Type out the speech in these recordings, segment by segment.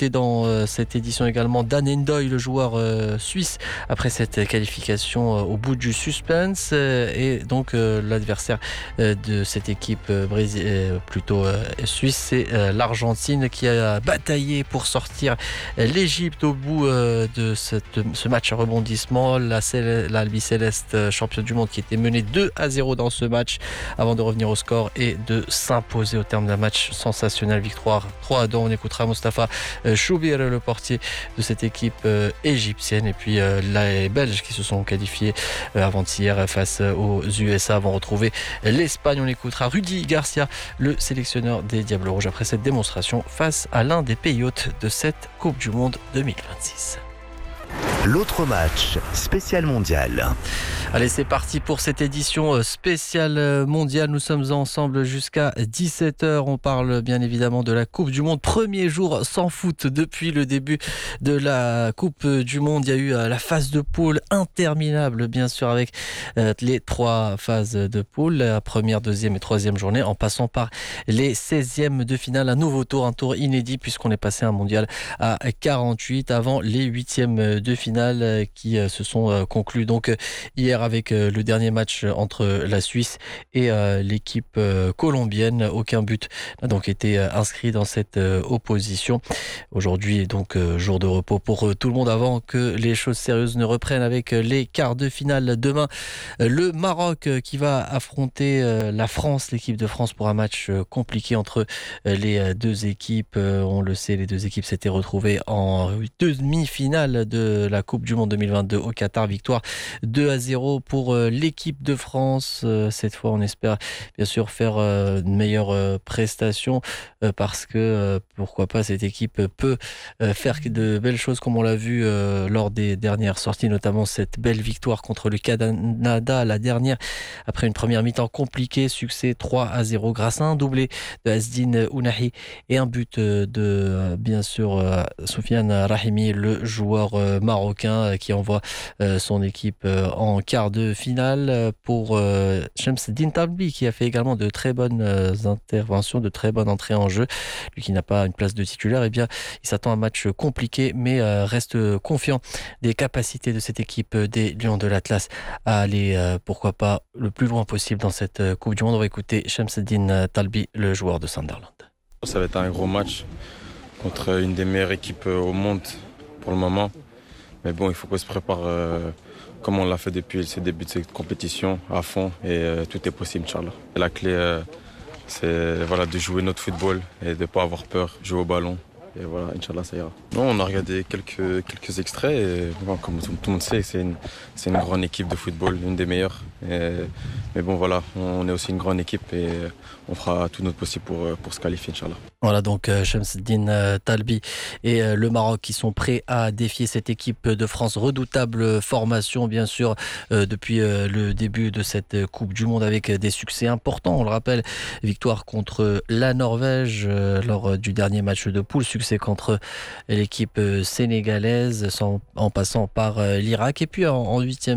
écouter dans cette édition également Dan Endoy, le joueur suisse, après cette qualification au bout du suspense. Et donc l'adversaire de cette équipe suisse, c'est l'Argentine qui a bataillé pour sortir l'Égypte au bout de ce match à rebondissement. L'Albi Céleste, championne du monde, qui était menée 2-0 dans ce match avant de revenir au score et de s'imposer au terme d'un match sensationnel. Victoire 3-2. On écoutera Mostafa Choubir, le portier de cette équipe égyptienne. Et puis les Belges qui se sont qualifiés avant-hier face aux USA vont retrouver l'Espagne. On écoutera Rudy Garcia, le sélectionneur des Diables Rouges, après cette démonstration face à l'un des pays hôtes de cette Coupe du Monde 2026. L'autre match, spécial mondial. Allez, c'est parti pour cette édition spéciale mondiale. Nous sommes ensemble jusqu'à 17h. On parle bien évidemment de la Coupe du Monde. Premier jour sans foot depuis le début de la Coupe du Monde. Il y a eu la phase de poule interminable, bien sûr, avec les 3 phases de poule. La première, deuxième et troisième journée, en passant par les 16e de finale. Un nouveau tour, un tour inédit, puisqu'on est passé un mondial à 48 avant les 8e de finale qui se sont conclus donc hier avec le dernier match entre la Suisse et l'équipe colombienne. Aucun but n'a donc été inscrit dans cette opposition. Aujourd'hui, donc, jour de repos pour tout le monde avant que les choses sérieuses ne reprennent avec les quarts de finale. Demain, le Maroc qui va affronter la France, l'équipe de France, pour un match compliqué entre les deux équipes. On le sait, les deux équipes s'étaient retrouvées en demi-finale de la Coupe du Monde 2022 au Qatar. Victoire 2-0 pour l'équipe de France. Cette fois, on espère bien sûr faire une meilleure prestation parce que pourquoi pas, cette équipe peut faire de belles choses comme on l'a vu lors des dernières sorties, notamment cette belle victoire contre le Canada, la dernière, après une première mi-temps compliquée. Succès 3-0 grâce à un doublé de Asdine Ounahi et un but de bien sûr Soufiane Rahimi, le joueur marocain qui envoie son équipe en quart de finale. Pour Shamseddine Talbi, qui a fait également de très bonnes interventions, de très bonnes entrées en jeu, lui qui n'a pas une place de titulaire, eh bien, il s'attend à un match compliqué, mais reste confiant des capacités de cette équipe des Lions de l'Atlas à aller, pourquoi pas, le plus loin possible dans cette Coupe du Monde. On va écouter Shamseddine Talbi, le joueur de Sunderland. Ça va être un gros match contre une des meilleures équipes au monde pour le moment. Mais bon, il faut qu'on se prépare comme on l'a fait depuis le début de cette compétition, à fond, et tout est possible, Inch'Allah. La clé, c'est de jouer notre football et de ne pas avoir peur, jouer au ballon. Et voilà, Inch'Allah, ça ira. Non, on a regardé quelques extraits et bon, comme tout le monde sait, c'est une grande équipe de football, une des meilleures. Mais bon, voilà, on est aussi une grande équipe et on fera tout notre possible pour se qualifier, Inch'Allah. Voilà donc Shamseddine Talbi et le Maroc qui sont prêts à défier cette équipe de France. Redoutable formation, bien sûr, depuis le début de cette Coupe du Monde, avec des succès importants. On le rappelle, victoire contre la Norvège lors du dernier match de poule, succès contre l'équipe sénégalaise, en passant par l'Irak. Et puis en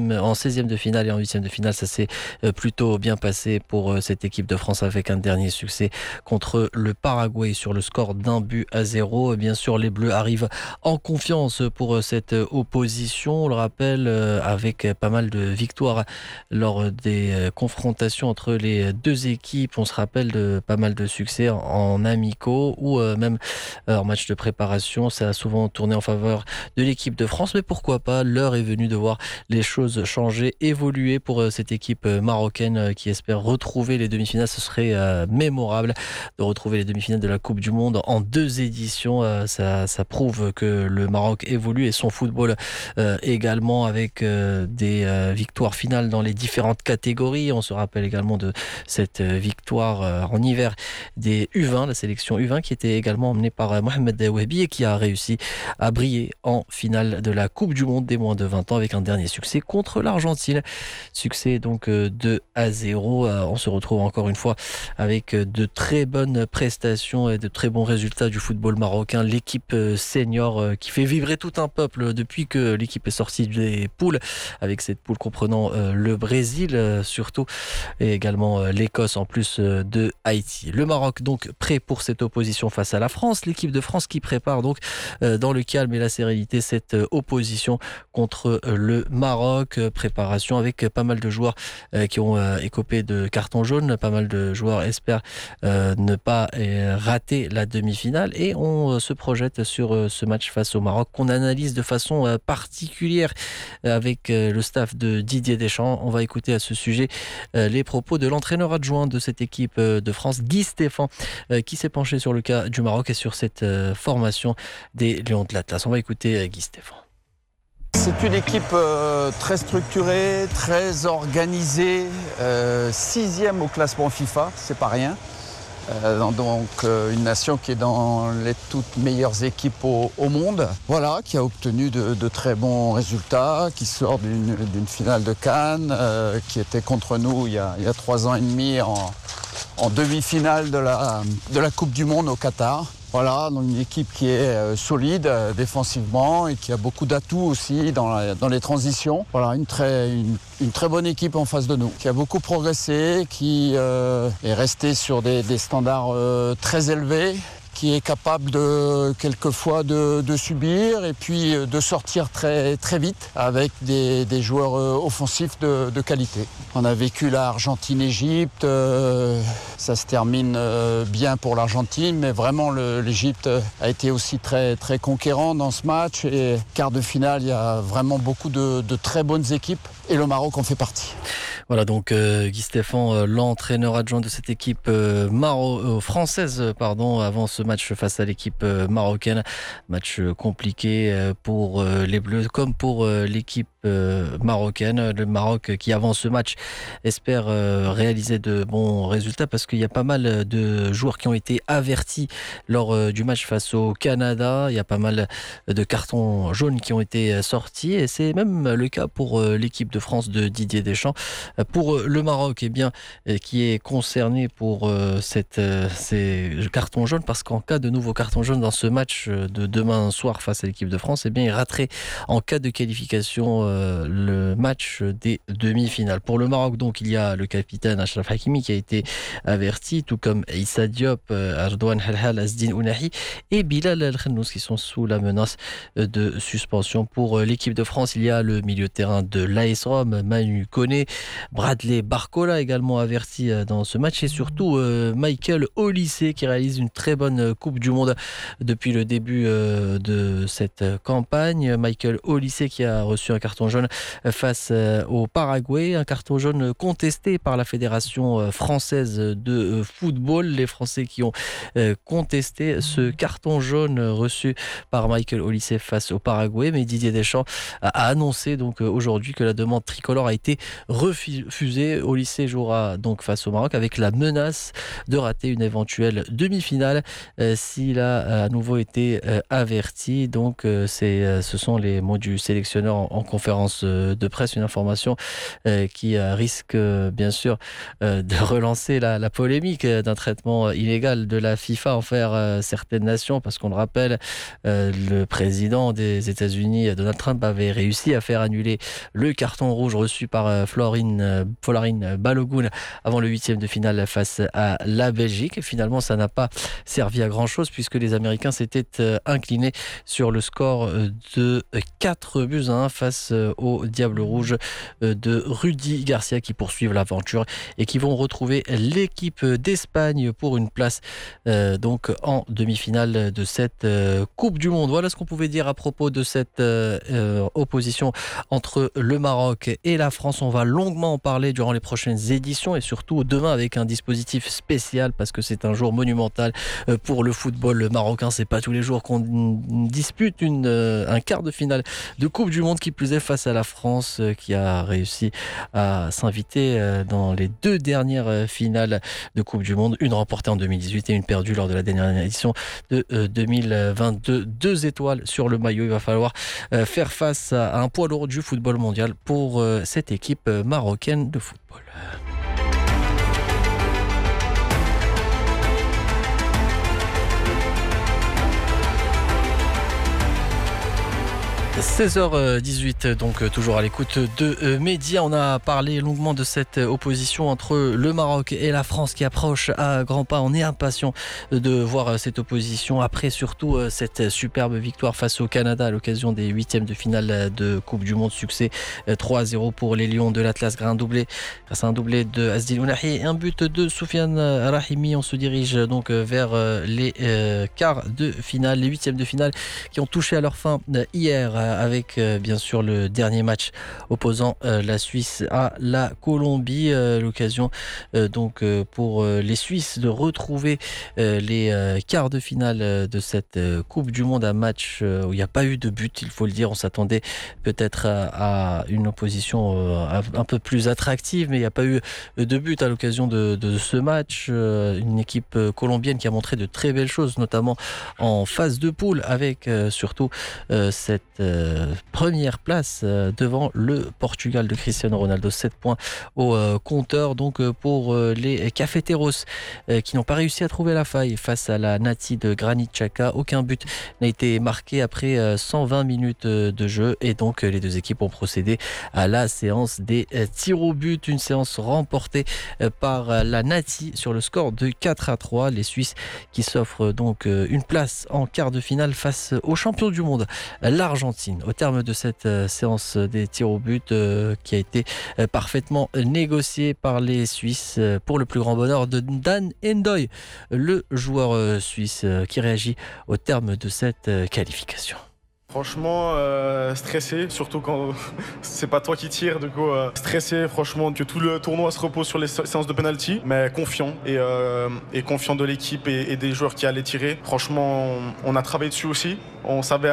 16e de finale et en 8e de finale, ça s'est plutôt bien passé pour cette équipe de France, avec un dernier succès contre le Paraguay sur le score d'1-0. Bien sûr, les Bleus arrivent en confiance pour cette opposition. On le rappelle, avec pas mal de victoires lors des confrontations entre les deux équipes. On se rappelle de pas mal de succès en amicaux ou même en match de préparation. Ça a souvent tourné en faveur de l'équipe de France, mais pourquoi pas, l'heure est venue de voir les choses changer, évoluer pour cette équipe marocaine qui espère retrouver les demi-finales. Ce serait mémorable de retrouver les demi-finales de la Coupe du Monde en 2 éditions. Ça prouve que le Maroc évolue, et son football également, avec des victoires finales dans les différentes catégories. On se rappelle également de cette victoire en hiver des U20, la sélection U20, qui était également emmenée par Mohamed Wahbi et qui a réussi à briller en finale de la Coupe du Monde des moins de 20 ans, avec un dernier succès contre l'Argentine. Succès donc 2-0. On se retrouve encore une fois avec de très bonnes prestations et de très bons résultats du football marocain. L'équipe senior qui fait vibrer tout un peuple depuis que l'équipe est sortie des poules, avec cette poule comprenant le Brésil surtout, et également l'Écosse en plus de Haïti. Le Maroc donc prêt pour cette opposition face à la France. L'équipe de France qui prépare donc dans le calme et la sérénité cette opposition contre le Maroc. Préparation avec pas mal de joueurs qui ont écopé de carton jaune. Pas mal de joueurs espèrent ne pas rater la demi-finale et on se projette sur ce match face au Maroc qu'on analyse de façon particulière avec le staff de Didier Deschamps. On va écouter à ce sujet les propos de l'entraîneur adjoint de cette équipe de France, Guy Stéphane, qui s'est penché sur le cas du Maroc et sur cette formation des Lions de l'Atlas. On va écouter Guy Stéphane. C'est une équipe très structurée, très organisée, 6e au classement FIFA, c'est pas rien. Donc une nation qui est dans les toutes meilleures équipes au monde, voilà, qui a obtenu de très bons résultats, qui sort d'une finale de Cannes, qui était contre nous il y a 3 ans et demi en demi-finale de la Coupe du Monde au Qatar. Voilà, donc une équipe qui est solide défensivement et qui a beaucoup d'atouts aussi dans les transitions. Voilà, une très bonne équipe en face de nous, qui a beaucoup progressé, qui est restée sur des standards très élevés, qui est capable quelquefois de subir et puis de sortir très, très vite avec des joueurs offensifs de qualité. On a vécu l'Argentine-Égypte, ça se termine bien pour l'Argentine, mais vraiment l'Égypte a été aussi très, très conquérant dans ce match et quart de finale, il y a vraiment beaucoup de très bonnes équipes et le Maroc en fait partie. Voilà donc Guy Stéphane, l'entraîneur adjoint de cette équipe française avant ce match face à l'équipe marocaine. Match compliqué pour les Bleus comme pour l'équipe marocaine. Le Maroc qui avant ce match espère réaliser de bons résultats parce qu'il y a pas mal de joueurs qui ont été avertis lors du match face au Canada. Il y a pas mal de cartons jaunes qui ont été sortis et c'est même le cas pour l'équipe de France de Didier Deschamps. Pour le Maroc, qui est concerné pour ces cartons jaunes, parce qu'en cas de nouveau carton jaune dans ce match de demain soir face à l'équipe de France, il raterait en cas de qualification le match des demi-finales. Pour le Maroc, donc, il y a le capitaine Achraf Hakimi qui a été averti, tout comme Issa Diop, Ardouane Halhal, Asdine Ounahi et Bilal El-Khannous qui sont sous la menace de suspension. Pour l'équipe de France, il y a le milieu de terrain de l'AS Rome, Manu Koné, Bradley Barcola également averti dans ce match et surtout Michael Olise qui réalise une très bonne Coupe du Monde depuis le début de cette campagne. Michael Olise qui a reçu un carton jaune face au Paraguay, un carton jaune contesté par la Fédération française de football. Les Français qui ont contesté ce carton jaune reçu par Michael Olise face au Paraguay, mais Didier Deschamps a annoncé donc aujourd'hui que la demande tricolore a été refusée. Olise jouera donc face au Maroc avec la menace de rater une éventuelle demi-finale s'il a à nouveau été averti. Donc ce sont les mots du sélectionneur en conférence de presse, une information qui risque bien sûr de relancer la polémique d'un traitement illégal de la FIFA envers certaines nations, parce qu'on le rappelle, le président des États-Unis, Donald Trump, avait réussi à faire annuler le carton rouge reçu par Florin Balogun avant le 8e de finale face à la Belgique. Et finalement, ça n'a pas servi à grand-chose puisque les Américains s'étaient inclinés sur le score de 4-1 face aux Diables Rouges de Rudy Garcia qui poursuivent l'aventure et qui vont retrouver l'équipe d'Espagne pour une place donc en demi-finale de cette Coupe du Monde. Voilà ce qu'on pouvait dire à propos de cette opposition entre le Maroc et la France. On va longuement en parler durant les prochaines éditions et surtout demain avec un dispositif spécial parce que c'est un jour monumental pour le football marocain. C'est pas tous les jours qu'on dispute un quart de finale de Coupe du Monde, qui plus est face à la France qui a réussi à s'inviter dans les 2 dernières finales de Coupe du Monde, une remportée en 2018 et une perdue lors de la dernière édition de 2022. 2 étoiles sur le maillot. Il va falloir faire face à un poids lourd du football mondial pour cette équipe marocaine de football. 16h18, donc toujours à l'écoute de Média. On a parlé longuement de cette opposition entre le Maroc et la France qui approche à grands pas. On est impatient de voir cette opposition après surtout cette superbe victoire face au Canada à l'occasion des huitièmes de finale de Coupe du Monde. Succès 3-0 pour les Lions de l'Atlas grâce à un doublé de Azdil Ounahi et un but de Soufiane Rahimi. On se dirige donc vers les quarts de finale, les huitièmes de finale qui ont touché à leur fin hier avec bien sûr le dernier match opposant la Suisse à la Colombie. L'occasion donc pour les Suisses de retrouver les quarts de finale de cette Coupe du Monde, un match où il n'y a pas eu de but, il faut le dire. On s'attendait peut-être à une opposition un peu plus attractive, mais il n'y a pas eu de but à l'occasion de ce match. Une équipe colombienne qui a montré de très belles choses, notamment en phase de poule avec surtout cette première place devant le Portugal de Cristiano Ronaldo. 7 points au compteur donc pour les Cafeteros qui n'ont pas réussi à trouver la faille face à la Nati de Granit Xhaka. Aucun but n'a été marqué après 120 minutes de jeu et donc les deux équipes ont procédé à la séance des tirs au but, une séance remportée par la Nati sur le score de 4-3. Les Suisses qui s'offrent donc une place en quart de finale face aux champions du monde, l'Argentine. Au terme de cette séance des tirs au but qui a été parfaitement négociée par les Suisses pour le plus grand bonheur de Dan Endoy, le joueur suisse qui réagit au terme de cette qualification. Franchement, stressé, surtout quand c'est pas toi qui tires, du coup stressé, franchement, que tout le tournoi se repose sur les séances de penalty, mais confiant et confiant de l'équipe et des joueurs qui allaient tirer. Franchement, on a travaillé dessus aussi, on savait,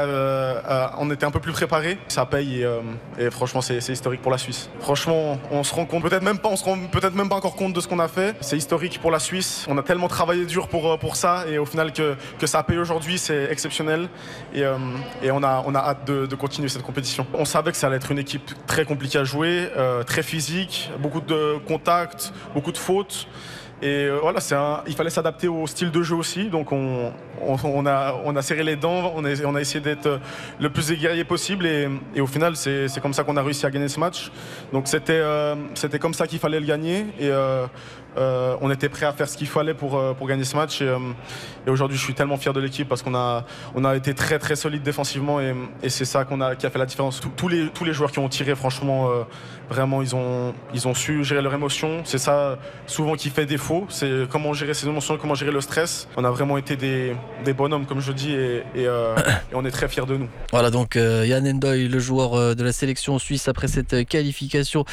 on était un peu plus préparés, ça paye et franchement c'est historique pour la Suisse. Franchement, on se rend compte, on se rend peut-être même pas encore compte de ce qu'on a fait. C'est historique pour la Suisse, on a tellement travaillé dur pour ça et au final que ça paye aujourd'hui, c'est exceptionnel et on a hâte de continuer cette compétition. On savait que ça allait être une équipe très compliquée à jouer, très physique, beaucoup de contacts, beaucoup de fautes. Et voilà, il fallait s'adapter au style de jeu aussi. Donc on a serré les dents, on a essayé d'être le plus guerrier possible. Et au final, c'est comme ça qu'on a réussi à gagner ce match. Donc c'était comme ça qu'il fallait le gagner. Et on était prêt à faire ce qu'il fallait pour gagner ce match. Et aujourd'hui, je suis tellement fier de l'équipe parce qu'on a été très très solide défensivement. Et c'est ça qui a fait la différence. Tous les joueurs qui ont tiré, franchement, vraiment, ils ont su gérer leurs émotions. C'est ça souvent qui fait défaut. C'est comment gérer ses émotions, comment gérer le stress. On a vraiment été des bonhommes, comme je dis, et on est très fiers de nous. Voilà donc Yann Endoy, le joueur de la sélection suisse après cette qualification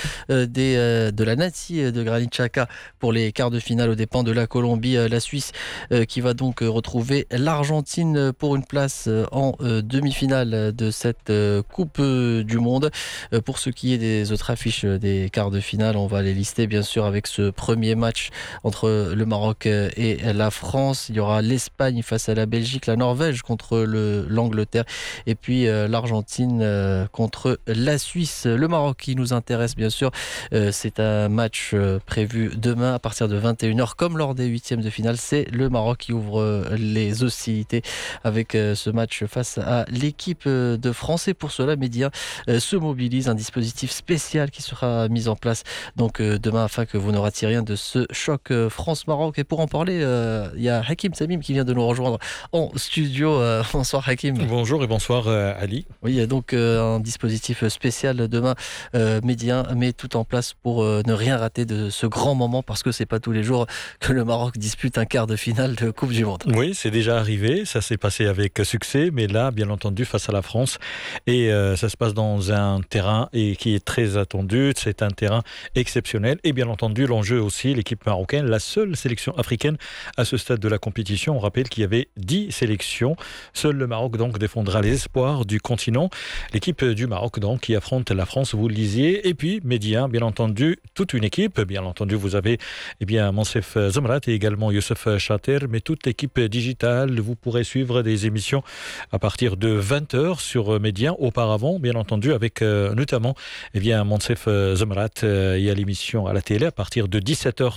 de la Nati de Granit Xhaka pour les quarts de finale aux dépens de la Colombie. La Suisse qui va donc retrouver l'Argentine pour une place en demi-finale de cette Coupe du Monde. Pour ce qui est des autres affiches des quarts de finale, on va les lister bien sûr avec ce premier match entre le Maroc et la France. Il y aura l'Espagne face à la Belgique, la Norvège contre l'Angleterre et puis l'Argentine contre la Suisse. Le Maroc qui nous intéresse bien sûr, c'est un match prévu demain à partir de 21h comme lors des huitièmes de finale. C'est le Maroc qui ouvre les hostilités avec ce match face à l'équipe de France et pour cela Média se mobilise, un dispositif spécial qui sera mis en place donc demain afin que vous ne ratiez rien de ce choc France-Maroc. Et pour en parler, il y a Hakim Samim qui vient de nous rejoindre en studio. Bonsoir Hakim. Bonjour et bonsoir Ali. Oui, il y a donc un dispositif spécial demain Média met tout en place pour ne rien rater de ce grand moment parce que c'est pas tous les jours que le Maroc dispute un quart de finale de Coupe du Monde. Oui, c'est déjà arrivé, ça s'est passé avec succès, mais là, bien entendu, face à la France, et ça se passe dans un terrain qui est très attendu, c'est un terrain exceptionnel, et bien entendu, l'enjeu aussi, l'équipe marocaine, la seule sélection africaine à ce stade de la compétition. On rappelle qu'il y avait 10 sélections, seul le Maroc donc défendra les espoirs du continent. L'équipe du Maroc donc qui affronte la France, vous le disiez, et puis Média, bien entendu, toute une équipe, bien entendu, vous avez Monsef Zamrat et également Youssef Chater, mais toute l'équipe digitale, vous pourrez suivre des émissions à partir de 20h sur Média. Auparavant, bien entendu, avec notamment Monsef Zamrat, il y a l'émission à la télé à partir de 17h30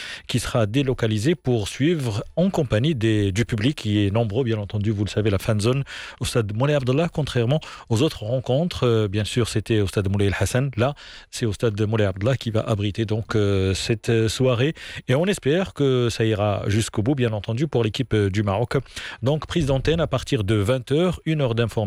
qui sera délocalisé pour suivre en compagnie du public qui est nombreux, bien entendu, vous le savez, la fan zone au stade Moulay Abdallah, contrairement aux autres rencontres. Bien sûr, c'était au stade Moulay El Hassan. Là, c'est au stade Moulay Abdallah qui va abriter donc cette soirée. Et on espère que ça ira jusqu'au bout, bien entendu, pour l'équipe du Maroc. Donc, prise d'antenne à partir de 20h, 1 heure d'information.